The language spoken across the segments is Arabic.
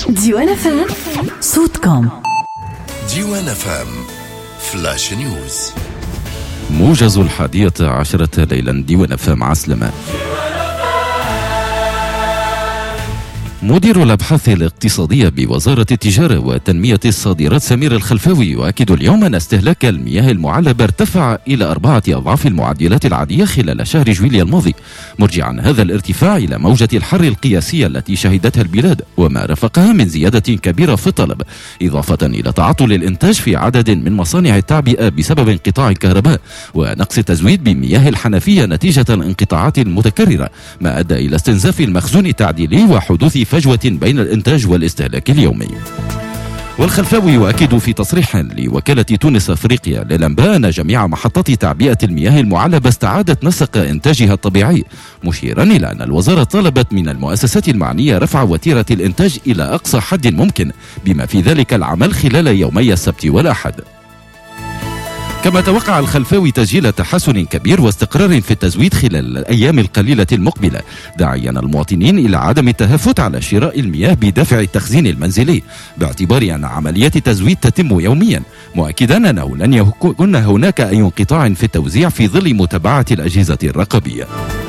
ديوان فام صوتكم. ديوان فام فلاش نيوز. موجز 11 ليلا. ديوان فام عسلمة. مدير الأبحاث الاقتصادية بوزارة التجارة وتنمية الصادرات سمير الخلفاوي يؤكد اليوم أن استهلاك المياه المعلبة ارتفع إلى 4 أضعاف المعدلات العادية خلال شهر جويلية الماضي، مرجعا هذا الارتفاع إلى موجة الحر القياسية التي شهدتها البلاد وما رافقها من زيادة كبيرة في الطلب، إضافة إلى تعطل الإنتاج في عدد من مصانع التعبئة بسبب انقطاع الكهرباء ونقص التزويد بمياه الحنفية نتيجة انقطاعات متكررة، ما أدى إلى استنزاف المخزون التعديلي وحدوث فجوة بين الإنتاج والاستهلاك اليومي. والخلفاوي يؤكد في تصريح لوكالة تونس أفريقيا للأنباء أن جميع محطات تعبئة المياه المعلبة استعادت نسق إنتاجها الطبيعي، مشيرا إلى أن الوزارة طلبت من المؤسسات المعنية رفع وتيرة الإنتاج إلى أقصى حد ممكن، بما في ذلك العمل خلال يومي السبت والأحد. كما توقع الخلفاوي تسجيل تحسن كبير واستقرار في التزويد خلال الأيام القليلة المقبلة، داعيا المواطنين إلى عدم التهافت على شراء المياه بدافع التخزين المنزلي، باعتبار أن عمليات التزويد تتم يوميا، مؤكدا أنه لن يكون هناك أي انقطاع في التوزيع في ظل متابعة الأجهزة الرقابية.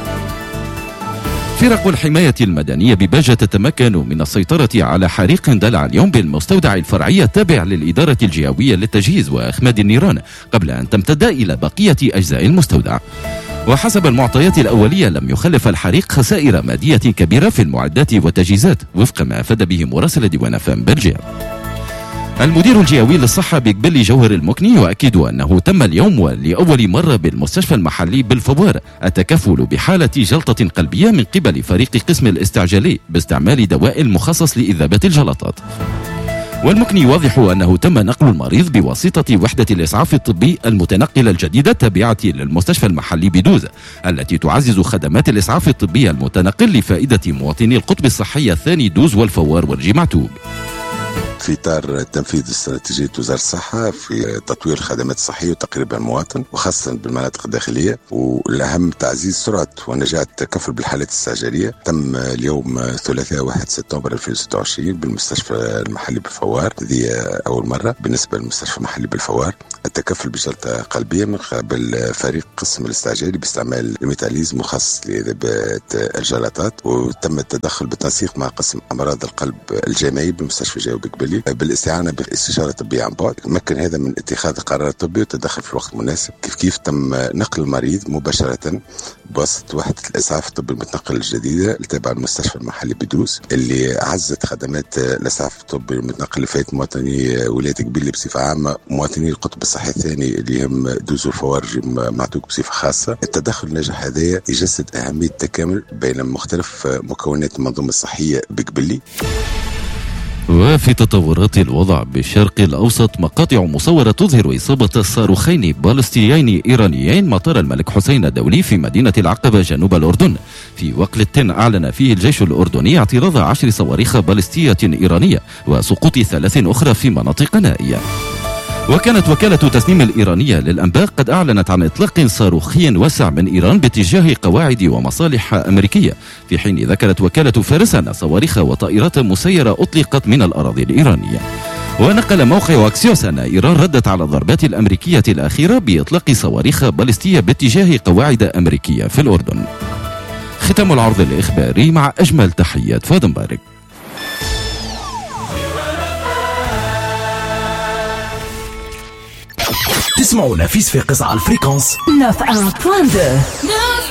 فرق الحماية المدنية بباجة تتمكن من السيطرة على حريق اندلع اليوم بالمستودع الفرعي التابع للإدارة الجهوية للتجهيز وإخماد النيران قبل أن تمتد إلى بقية أجزاء المستودع. وحسب المعطيات الأولية لم يخلف الحريق خسائر مادية كبيرة في المعدات والتجهيزات وفق ما أفاد به مراسل ديوان فام بلجيا. المدير الجهوي للصحة بقبلي جوهر المكني يؤكد أنه تم اليوم ولأول مرة بالمستشفى المحلي بالفوار التكفل بحالة جلطة قلبية من قبل فريق قسم الاستعجالي باستعمال دواء مخصص لإذابة الجلطات. والمكني يوضح أنه تم نقل المريض بواسطة وحدة الإسعاف الطبي المتنقلة الجديدة التابعة للمستشفى المحلي بدوز التي تعزز خدمات الإسعاف الطبي المتنقل لفائدة مواطني القطب الصحي الثاني دوز والفوار والجمعتوب. في إطار تنفيذ استراتيجية وزارة الصحة في تطوير الخدمات الصحية وتقريبها المواطن وخاصة بالمناطق الداخلية، والأهم تعزيز سرعة ونجاح التكفل بالحالات الاستعجالية. تم اليوم ثلاثاء 1 سبتمبر 2026 بالمستشفى المحلي بالفوار، هذه أول مرة بالنسبة للمستشفى المحلي بالفوار التكفل بجلطة قلبية من قبل فريق قسم الاستعجالي باستعمال الميتاليز مخصص لإذابة الجلطات، وتم التدخل بالتنسيق مع قسم أمراض القلب الجامعي بالمستشفى الجوي بقبلي بالاستعانة بالاستشارة الطبية عن بعد. مكن هذا من اتخاذ قرار طبي والتدخل في الوقت المناسب. كيف تم نقل المريض مباشرة بواسطة وحدة الإسعاف الطبي المتنقل الجديدة التابعة المستشفى المحلي بدوز اللي عزت خدمات الإسعاف الطبي المتنقل لفائدة مواطني ولاية قبلي بصفة عامة، مواطني القطب الصحي الثاني اللي هم دوز والفوار معتوق بصفة خاصة. التدخل الناجح هذا يجسد أهمية التكامل بين مختلف مكونات المنظومة الصحية بقبلي. وفي تطورات الوضع بالشرق الأوسط، مقاطع مصورة تظهر إصابة صاروخين باليستيين إيرانيين مطار الملك حسين الدولي في مدينة العقبة جنوب الأردن، في وقت أعلن فيه الجيش الأردني اعتراض 10 صواريخ باليستية إيرانية وسقوط 3 أخرى في مناطق نائية. وكانت وكالة تسنيم الإيرانية للأنباء قد أعلنت عن إطلاق صاروخي واسع من إيران باتجاه قواعد ومصالح أمريكية، في حين ذكرت وكالة فارس أن صواريخ وطائرات مسيرة أطلقت من الأراضي الإيرانية. ونقل موقع أكسيوس أن إيران ردت على الضربات الأمريكية الأخيرة بإطلاق صواريخ باليستية باتجاه قواعد أمريكية في الأردن. ختام العرض الإخباري مع أجمل تحيات فادن بارك. تسمعوا نفيس في قصة على الفريكونس 9.2.